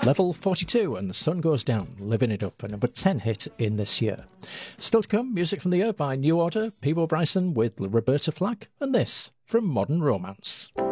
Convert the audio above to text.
Level 42 and The Sun Goes Down, Living It Up, a number 10 hit in this year. Still to come, music from the year by New Order, Peebo Bryson with Roberta Flack, and this from Modern Romance.